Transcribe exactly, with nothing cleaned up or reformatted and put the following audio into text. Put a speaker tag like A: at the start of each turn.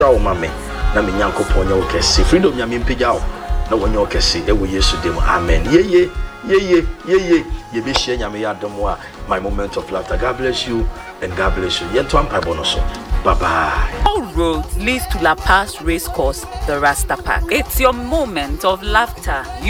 A: hyira wo ma me na me nyankopon nya wo kese freedom nya me mpagya wo na wo nya wo kese e wo Yesu dem amen yeye yeye yeye ye be share nya me yadom a my moment of laughter. God bless you and God bless you. Yet one paibo no so. Bye bye.
B: All roads leads to La Paz Race Course, the Rasta Park. It's your moment of laughter.